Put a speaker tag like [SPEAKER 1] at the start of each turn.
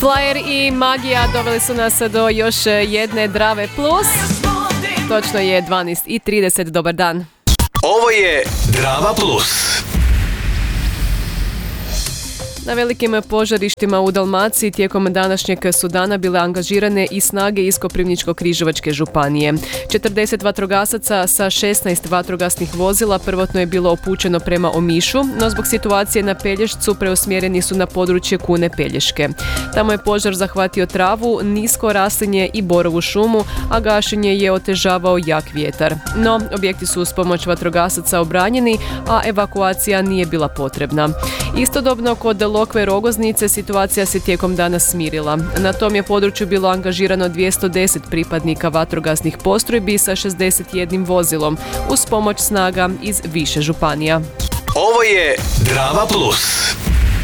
[SPEAKER 1] Flyer i Magija doveli su nas do još jedne Drave Plus. Točno je 12:30, dobar dan.
[SPEAKER 2] Ovo je Drava Plus.
[SPEAKER 1] Na velikim požarištima u Dalmaciji tijekom današnjeg su dana bile angažirane i snage iz Koprivničko-križevačke županije. 40 vatrogasaca sa 16 vatrogasnih vozila prvotno je bilo upućeno prema Omišu, no zbog situacije na Pelješcu preusmjereni su na područje Kune Pelješke. Tamo je požar zahvatio travu, nisko raslinje i borovu šumu, a gašenje je otežavao jak vjetar. No, objekti su uz pomoć vatrogasaca obranjeni, a evakuacija nije bila potrebna. Istodobno kod Lokve Rogoznice situacija se tijekom dana smirila. Na tom je području bilo angažirano 210 pripadnika vatrogasnih postrojbi sa 61 vozilom uz pomoć snaga iz više županija.
[SPEAKER 2] Ovo je Drava Plus.